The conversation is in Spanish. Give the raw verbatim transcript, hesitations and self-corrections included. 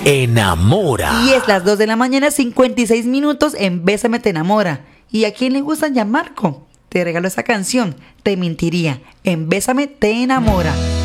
enamora. Y es las dos de la mañana, cincuenta y seis minutos en Bésame te enamora. ¿Y a quién le gusta ya, Marco? Te regalo esa canción, Te mentiría, en Bésame te enamora.